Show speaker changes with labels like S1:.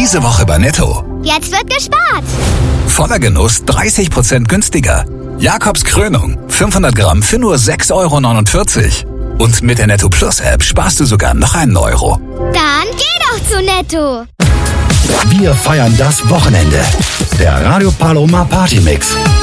S1: Diese Woche bei Netto.
S2: Jetzt wird gespart.
S1: Voller Genuss 30% günstiger. Jakobs Krönung, 500 Gramm für nur 6,49 €. Und mit der Netto Plus App sparst du sogar noch einen Euro.
S2: Dann geh doch zu Netto.
S3: Wir feiern das Wochenende. Der Radio Paloma Party Mix.